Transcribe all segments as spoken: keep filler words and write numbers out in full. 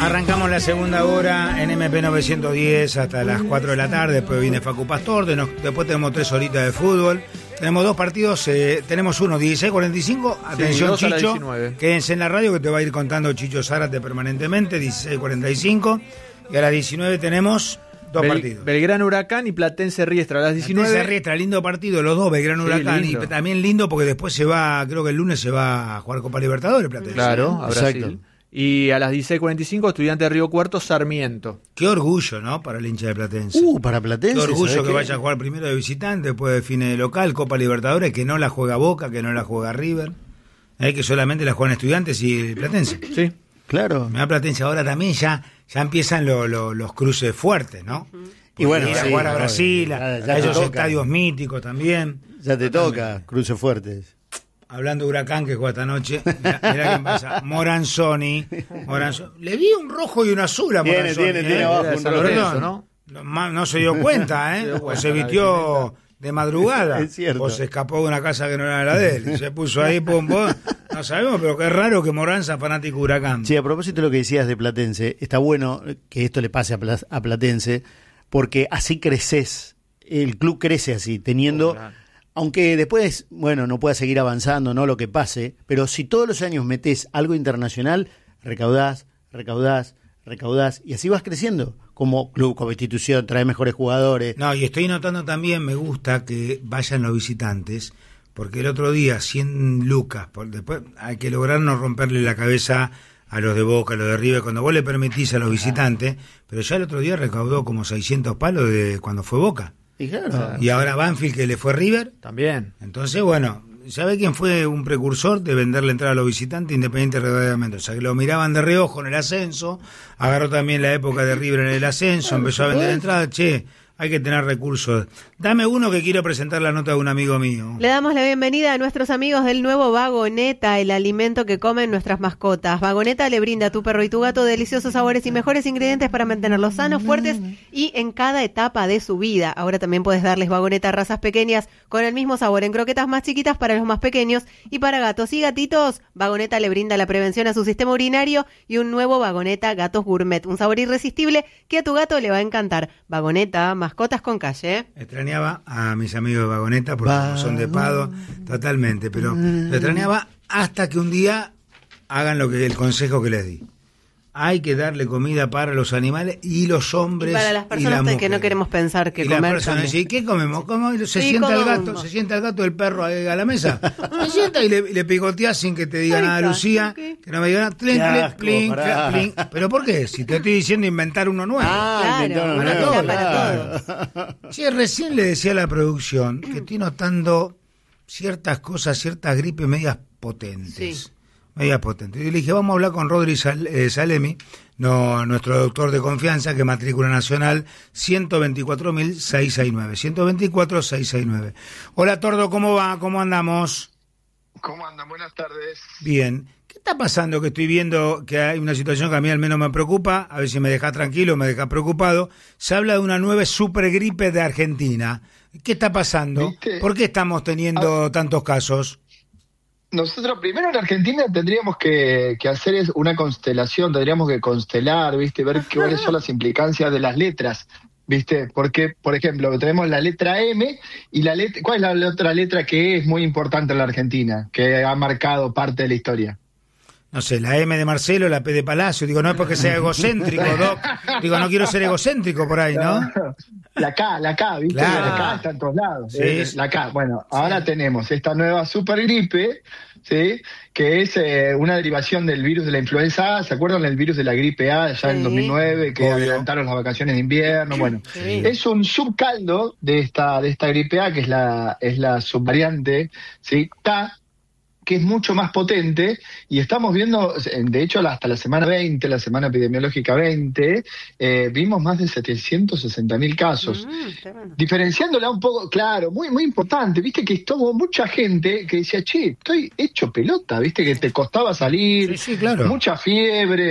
Arrancamos la segunda hora en M P novecientos diez hasta las cuatro de la tarde. Después viene Facu Pastor. De nos, después tenemos tres horitas de fútbol. Tenemos dos partidos. Eh, tenemos uno, dieciséis cuarenta y cinco. Atención, sí, Chicho. Quédense en la radio que te va a ir contando Chicho Zárate permanentemente. dieciséis cuarenta y cinco. Y a las diecinueve tenemos dos Bel, partidos. Belgrano Huracán y Platense Riestra. A las diecinueve. Platense Riestra, lindo partido. Los dos, Belgrano sí, Huracán. Lindo. Y también lindo porque después se va, creo que el lunes se va a jugar Copa Libertadores. Platense. Claro, a Brasil. Y a las dieciséis cuarenta y cinco, Estudiante de Río Cuarto, Sarmiento. Qué orgullo, ¿no? Para el hincha de Platense. Uh, para Platense. Qué orgullo que qué? vaya a jugar primero de visitante, después define de local, Copa Libertadores, que no la juega Boca, que no la juega River. Hay que solamente la juegan Estudiantes y Platense. Sí, claro. Me da Platense ahora también, ya, ya empiezan lo, lo, los cruces fuertes, ¿no? Uh-huh. Y bueno, ir a sí, jugar a Brasil, ya, ya a esos toca. Estadios míticos también. Ya te toca, cruces fuertes. Hablando de Huracán que juega esta noche, mirá, mirá quién pasa, Moranzoni, Moranzoni. Le vi un rojo y un azul a Moranzoni. Tiene, tiene, ¿eh? tiene abajo un rojo, ¿no? No, no se dio cuenta, ¿eh? O se vistió de madrugada, es cierto. O se escapó de una casa que no era la de él, y se puso ahí, pum, pum. No sabemos, pero qué raro que Morán sea fanático de Huracán. Sí, a propósito de lo que decías de Platense, está bueno que esto le pase a, Pla- a Platense, porque así creces, el club crece así, teniendo... Oh, claro. Aunque después, bueno, no pueda seguir avanzando, no lo que pase, pero si todos los años metés algo internacional, recaudás, recaudás, recaudás, y así vas creciendo como club, como institución, trae mejores jugadores. No, y estoy notando también, me gusta que vayan los visitantes, porque el otro día, cien lucas, por, después hay que lograr no romperle la cabeza a los de Boca, a los de River, cuando vos le permitís a los visitantes, pero ya el otro día recaudó como seiscientos palos de cuando fue Boca. Y, claro. y ahora Banfield, que le fue River. También. Entonces, bueno, ¿sabe quién fue un precursor de venderle entrada a los visitantes Independiente de Mendoza? Que lo miraban de reojo en el ascenso, agarró también la época de River en el ascenso, empezó a vender entradas, che, hay que tener recursos. Dame uno que quiero presentar la nota de un amigo mío. Le damos la bienvenida a nuestros amigos del nuevo Vagoneta, el alimento que comen nuestras mascotas. Vagoneta le brinda a tu perro y tu gato deliciosos sabores y mejores ingredientes para mantenerlos sanos, fuertes y en cada etapa de su vida. Ahora también puedes darles Vagoneta a razas pequeñas con el mismo sabor en croquetas más chiquitas para los más pequeños y para gatos y gatitos. Vagoneta le brinda la prevención a su sistema urinario y un nuevo Vagoneta Gatos Gourmet, un sabor irresistible que a tu gato le va a encantar. Vagoneta, mascotas con calle. Extrañaba a mis amigos de Vagoneta porque Va- son de Pado, totalmente, pero lo extrañaba hasta que un día hagan lo que el consejo que les di. Hay que darle comida para los animales y los hombres. Y para las personas y la que no queremos pensar que y comer. Las personas dicen, ¿qué comemos? ¿Cómo? Se sí, sienta el gato, comemos. se sienta el gato del perro ahí a la mesa. Se sienta y le, le picotea sin que te diga Ahí nada, está. Lucía, Okay. que no me diga nada. Plin, Qué plin, asco, plin, pará. plin. ¿Pero por qué? Si te estoy diciendo inventar uno nuevo. Ah, Claro, inventaron una nuevo, cosa para claro. Sí, recién le decía a la producción que estoy notando ciertas cosas, ciertas gripes medias potentes. Sí. Medias potentes. Y le dije, vamos a hablar con Rodri Sal, eh, Salemi, no, nuestro doctor de confianza, que matrícula nacional ciento veinticuatro mil seiscientos sesenta y nueve. ciento veinticuatro mil seiscientos sesenta y nueve. Hola, Tordo, ¿cómo va? ¿Cómo andamos? ¿Cómo andan? Buenas tardes. Bien. ¿Qué está pasando? Que estoy viendo que hay una situación que a mí al menos me preocupa, a ver si me deja tranquilo, me deja preocupado. Se habla de una nueva supergripe de Argentina. ¿Qué está pasando? ¿Viste? ¿Por qué estamos teniendo Ah. tantos casos? Nosotros primero en Argentina tendríamos que, que hacer es una constelación, tendríamos que constelar, ¿viste? Ver cuáles son las implicancias de las letras, ¿viste? Porque, por ejemplo, tenemos la letra M y la letra... ¿Cuál es la otra letra que es muy importante en la Argentina, que ha marcado parte de la historia? No sé, la M de Marcelo, la P de Palacio. Digo, no es porque sea egocéntrico, Doc. Digo, no quiero ser egocéntrico por ahí, ¿no? La K, la K, ¿viste? Claro. La K está en todos lados. Sí, Eh, sí. La K. Bueno, ahora tenemos esta nueva supergripe, ¿sí? Que es eh, una derivación del virus de la influenza A. ¿Se acuerdan del virus de la gripe A ya en Sí. dos mil nueve? Que Obvio. adelantaron las vacaciones de invierno. Bueno, Sí. es un subcaldo de esta, de esta gripe A, que es la, es la subvariante, ¿sí? K, que es mucho más potente, y estamos viendo, de hecho, hasta la semana veinte, la semana epidemiológica veinte, eh, vimos más de setecientos sesenta mil casos. Mm, tremendo. Diferenciándola un poco, claro, muy muy importante, viste que estuvo mucha gente que decía, che, estoy hecho pelota, viste que te costaba salir, Sí, sí, claro. mucha fiebre,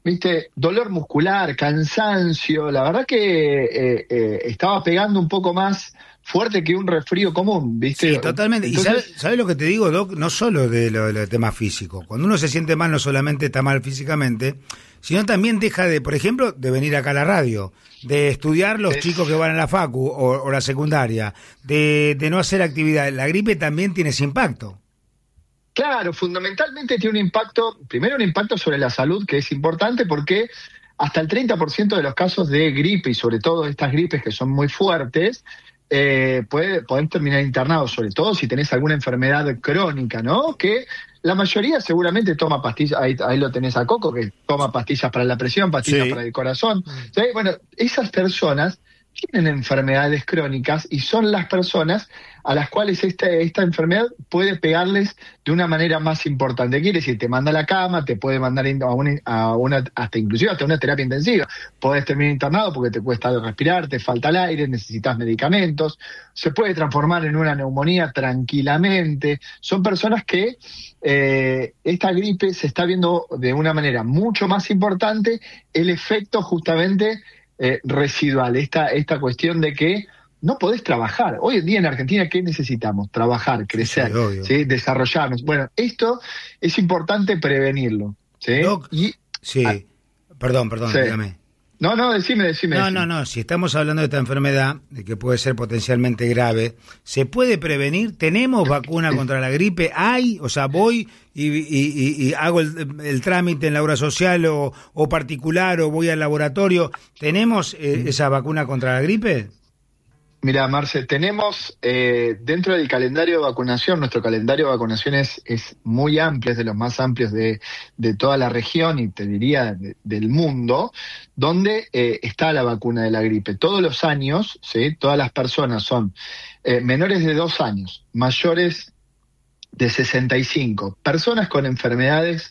viste, dolor muscular, cansancio, la verdad que eh, eh, estaba pegando un poco más fuerte que un resfrío común, ¿viste? Sí, totalmente. Entonces, ¿Y sabes sabe lo que te digo, Doc? No solo de lo, de lo de tema físico. Cuando uno se siente mal, no solamente está mal físicamente, sino también deja de, por ejemplo, de venir acá a la radio, de estudiar los es... chicos que van a la facu o, o la secundaria, de, de no hacer actividad. La gripe también tiene ese impacto. Claro, fundamentalmente tiene un impacto, primero un impacto sobre la salud, que es importante porque hasta el treinta por ciento de los casos de gripe, y sobre todo estas gripes que son muy fuertes, Eh, puede, pueden terminar internados, sobre todo si tenés alguna enfermedad crónica, ¿no? Que la mayoría seguramente toma pastillas, ahí, ahí lo tenés a Coco, que toma pastillas para la presión, pastillas sí. para el corazón. ¿Sí? Bueno, esas personas tienen enfermedades crónicas y son las personas a las cuales esta, esta enfermedad puede pegarles de una manera más importante. Quiere decir, te manda a la cama, te puede mandar a una, a una hasta inclusive hasta una terapia intensiva. Podés terminar internado porque te cuesta respirar, te falta el aire, necesitas medicamentos. Se puede transformar en una neumonía tranquilamente. Son personas que eh, esta gripe se está viendo de una manera mucho más importante el efecto justamente Eh, residual, esta, esta cuestión de que no podés trabajar. Hoy en día en Argentina, ¿qué necesitamos? Trabajar, crecer, Sí, ¿sí? Desarrollarnos. Bueno, esto es importante prevenirlo. ¿Sí? Doc, y, sí. ah, perdón, perdón, sí. dígame. No, no, decime, decime. No, decime. no, no, si estamos hablando de esta enfermedad, de que puede ser potencialmente grave, ¿se puede prevenir? ¿Tenemos vacuna contra la gripe? ¿Hay? O sea, voy y, y, y, y hago el, el trámite en la obra social o, o particular o voy al laboratorio. ¿Tenemos eh, esa vacuna contra la gripe? Mira, Marce, tenemos eh, dentro del calendario de vacunación, nuestro calendario de vacunación es, es muy amplio, es de los más amplios de, de toda la región y te diría de, del mundo, donde eh, está la vacuna de la gripe. Todos los años, ¿sí? Todas las personas son eh, menores de dos años, mayores de sesenta y cinco, personas con enfermedades,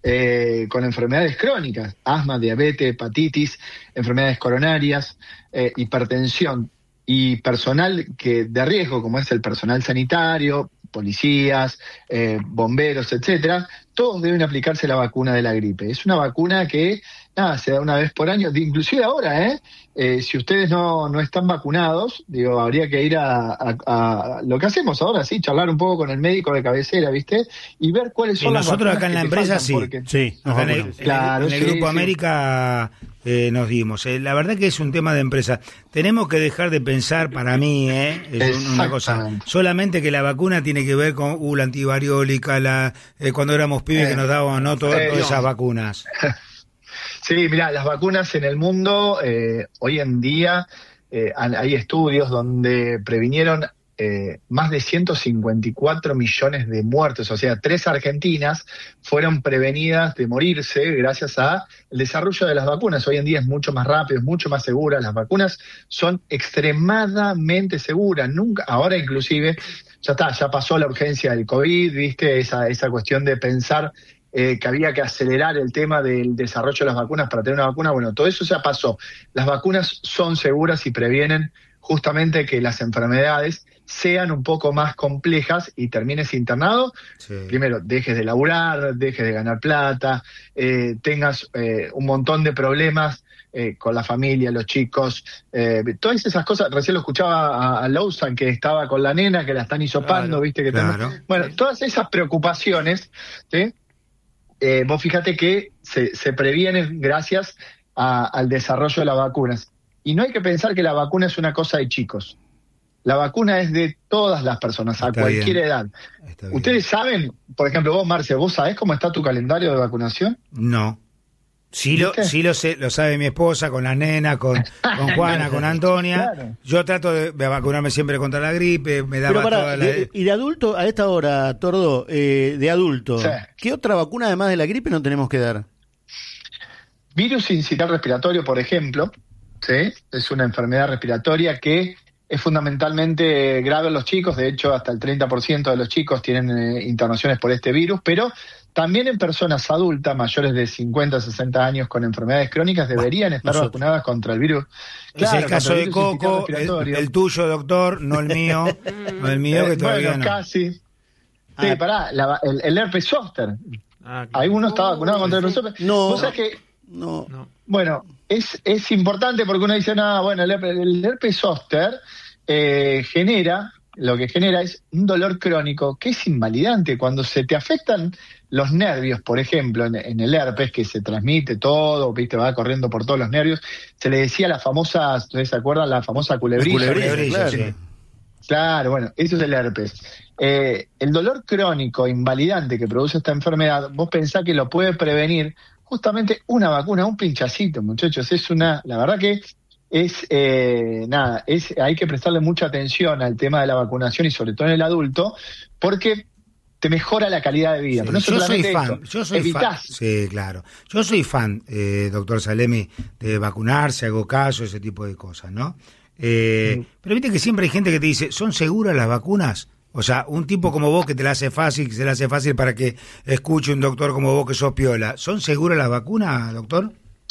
eh, con enfermedades crónicas, asma, diabetes, hepatitis, enfermedades coronarias, eh, hipertensión, y personal que de riesgo, como es el personal sanitario, policías, eh, bomberos, etcétera, todos deben aplicarse la vacuna de la gripe. Es una vacuna que, nada, se da una vez por año, inclusive ahora, ¿eh? eh si ustedes no, no están vacunados, digo, habría que ir a, a, a lo que hacemos ahora, sí, charlar un poco con el médico de cabecera, ¿viste? Y ver cuáles son y las nosotros vacunas acá en la que te empresa faltan, sí, porque... sí, acá en el, vacunamos. Claro, en el sí, Grupo sí. América eh, nos dimos. Eh, la verdad que es un tema de empresa. Tenemos que dejar de pensar, para mí, eh, es un- una cosa, Exactamente. solamente que la vacuna tiene que ver con uh, la antivariólica, la, eh, cuando éramos pibes Eh, que nos daban no Todo- eh, todas no. esas vacunas. Sí, mira, las vacunas en el mundo, eh, hoy en día eh, han- hay estudios donde previnieron eh, más de ciento cincuenta y cuatro millones de muertos, o sea, tres argentinas fueron prevenidas de morirse gracias al desarrollo de las vacunas. Hoy en día es mucho más rápido, es mucho más segura, las vacunas son extremadamente seguras, nunca, ahora inclusive, ya está, ya pasó la urgencia del COVID, viste, esa, esa cuestión de pensar eh, que había que acelerar el tema del desarrollo de las vacunas para tener una vacuna, bueno, todo eso ya pasó. Las vacunas son seguras y previenen justamente que las enfermedades sean un poco más complejas y termines internado, Sí. primero dejes de laburar, dejes de ganar plata, eh, tengas eh, un montón de problemas eh, con la familia, los chicos, eh, todas esas cosas. Recién lo escuchaba a, a Lawson que estaba con la nena, que la están hisopando, Claro, viste que claro. tem- bueno, todas esas preocupaciones, ¿sí? Eh, vos fíjate que se, se previenen gracias a- al desarrollo de las vacunas. Y no hay que pensar que la vacuna es una cosa de chicos. La vacuna es de todas las personas, a Está cualquier bien. edad. Está bien. ¿Ustedes saben, por ejemplo, vos, Marcia, vos sabés cómo está tu calendario de vacunación? No. Sí lo, ¿Viste? sí lo sé, lo sabe mi esposa, con las nenas, con, con Juana, con Antonia. Claro. Yo trato de, de vacunarme siempre contra la gripe, me daba Pero para, toda la... de- y de adulto, a esta hora, Tordo, eh, de adulto, Sí. ¿qué otra vacuna además de la gripe no tenemos que dar? Virus incital respiratorio, por ejemplo, ¿sí? Es una enfermedad respiratoria que es fundamentalmente grave en los chicos. De hecho, hasta el treinta por ciento de los chicos tienen eh, internaciones por este virus, pero también en personas adultas mayores de cincuenta, sesenta años con enfermedades crónicas deberían estar nosotros. vacunadas contra el virus. Es Claro, el caso contra de el virus incital Coco, el, respiratorio. el tuyo, doctor, no el mío, no el mío, que Eh, todavía bueno, no. casi. Sí, Ah. pará, la- el, el herpes zóster. Ah, claro. Alguno está vacunado contra el herpes zóster. No. Vos sabés que No. No. Bueno, es, es importante porque uno dice, no, bueno, el, el herpes zóster eh, genera, lo que genera es un dolor crónico que es invalidante. Cuando se te afectan los nervios, por ejemplo, en, en el herpes, que se transmite todo, viste, va corriendo por todos los nervios, se le decía la famosa, ¿ustedes se acuerdan? La famosa culebrilla. Culebrilla, Culebrilla, claro. sí. Claro, bueno, eso es el herpes. Eh, el dolor crónico invalidante que produce esta enfermedad, vos pensás que lo puede prevenir justamente una vacuna, un pinchacito, muchachos. Es una, la verdad que es, eh, nada, es, hay que prestarle mucha atención al tema de la vacunación y sobre todo en el adulto, porque te mejora la calidad de vida. Sí, Pero no yo soy solamente fan, esto, yo soy fan. evitás. Sí, claro. Yo soy fan, eh, doctor Salemi, de vacunarse, hago caso, ese tipo de cosas, ¿no? Eh, mm. Pero viste que siempre hay gente que te dice, ¿son seguras las vacunas? O sea, un tipo como vos que te la hace fácil, que se la hace fácil para que escuche un doctor como vos que sos piola. ¿Son seguras las vacunas, doctor?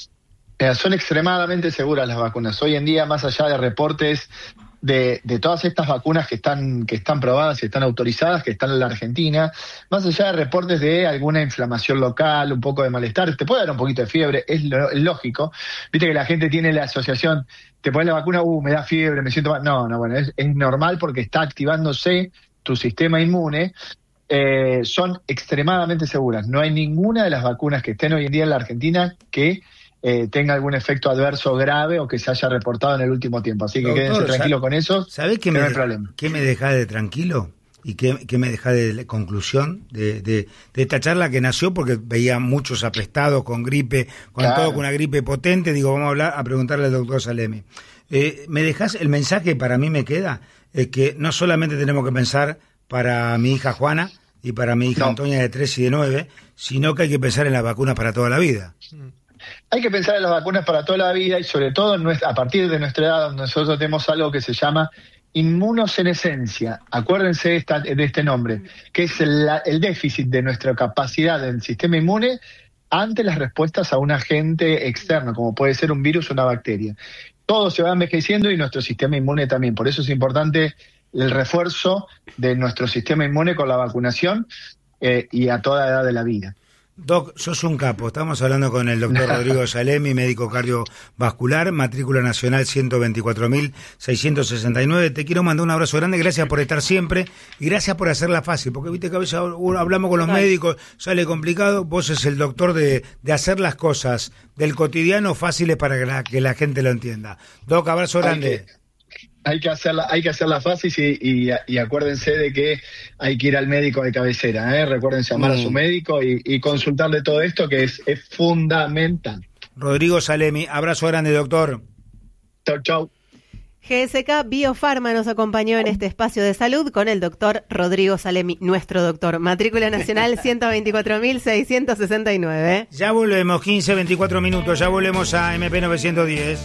Eh, son extremadamente seguras las vacunas. Hoy en día, más allá de reportes de, de todas estas vacunas que están, que están probadas y están autorizadas, que están en la Argentina, más allá de reportes de alguna inflamación local, un poco de malestar, te puede dar un poquito de fiebre, es, lo, es lógico. Viste que la gente tiene la asociación, te pones la vacuna, uh, me da fiebre, me siento mal. No, no, bueno, es, es normal porque está activándose tu sistema inmune. Eh, son extremadamente seguras. No hay ninguna de las vacunas que estén hoy en día en la Argentina que eh, tenga algún efecto adverso grave o que se haya reportado en el último tiempo. Así que Doctor, quédense tranquilos con eso. ¿Sabés qué no me, hay problema. qué me deja de tranquilo? ¿Y qué, qué me deja de conclusión de, de, de esta charla que nació porque veía muchos apestados con gripe, con Claro. todo, con una gripe potente? Digo, vamos a hablar, a preguntarle al doctor Salemi. Eh, ¿Me dejás? El mensaje para mí me queda es que no solamente tenemos que pensar para mi hija Juana y para mi hija No. Antonia de tres y de nueve, sino que hay que pensar en las vacunas para toda la vida. Hay que pensar en las vacunas para toda la vida y sobre todo en nuestra, a partir de nuestra edad, donde nosotros tenemos algo que se llama inmunosenescencia. Acuérdense de, esta, de este nombre, que es el, el déficit de nuestra capacidad del sistema inmune ante las respuestas a un agente externo, como puede ser un virus o una bacteria. Todo se va envejeciendo y nuestro sistema inmune también. Por eso es importante el refuerzo de nuestro sistema inmune con la vacunación eh, y a toda edad de la vida. Doc, sos un capo. Estamos hablando con el doctor Rodrigo Salemi, médico cardiovascular, matrícula nacional ciento veinticuatro mil seiscientos sesenta y nueve. Te quiero mandar un abrazo grande, gracias por estar siempre y gracias por hacerla fácil, porque viste que a veces hablamos con los Total. médicos, sale complicado. Vos sos el doctor de, de hacer las cosas del cotidiano fáciles para que la, que la gente lo entienda. Doc, abrazo grande. Hay que, hay que hacerla, hay que hacerla fácil y, y, y acuérdense de que hay que ir al médico de cabecera, ¿eh? Recuerden llamar mm. a su médico y, y consultarle todo esto que es, es fundamental. Rodrigo Salemi, abrazo grande, doctor. Chau, chau. G S K Biofarma nos acompañó en este espacio de salud con el doctor Rodrigo Salemi, nuestro doctor. Matrícula nacional ciento veinticuatro mil seiscientos sesenta y nueve. Ya volvemos, quince, veinticuatro minutos, ya volvemos a M P novecientos diez.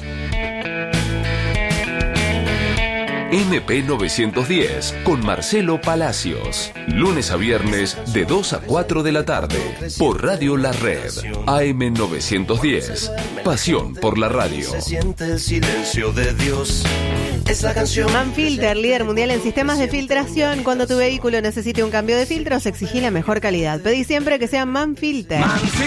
M P novecientos diez con Marcelo Palacios. Lunes a viernes de dos a cuatro de la tarde. Por Radio La Red. A M novecientos diez. Pasión por la radio. Se siente el silencio de Dios. Es la canción. Manfilter, líder mundial en sistemas de filtración. Cuando tu vehículo necesite un cambio de filtros, exigí la mejor calidad. Pedí siempre que sea Manfilter.